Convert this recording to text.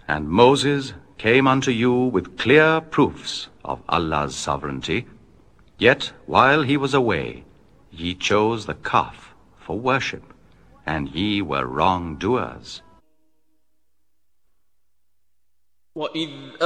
And Moses came unto you with clear proofs of Allah's sovereignty. Yet while he was away, ye chose the calf for worship, and ye were wrongdoers. وَإِذْ